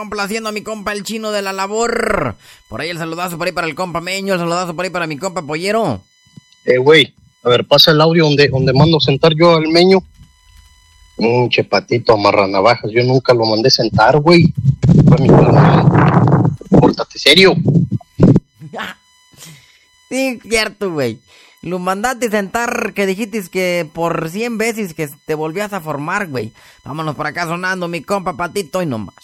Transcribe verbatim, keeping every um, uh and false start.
Complaciendo a mi compa el chino de la labor. Por ahí el saludazo por ahí para el compa Meño, el saludazo por ahí para mi compa Pollero. Eh, güey, a ver, pasa el audio donde, donde mando sentar yo al Meño. Un chepatito amarranavajas, yo nunca lo mandé sentar, güey. Fue mi carnal. Pórtate serio. Sí, cierto, güey. Lo mandaste sentar que dijiste que por cien veces que te volvías a formar, güey. Vámonos por acá sonando mi compa Patito y nomás.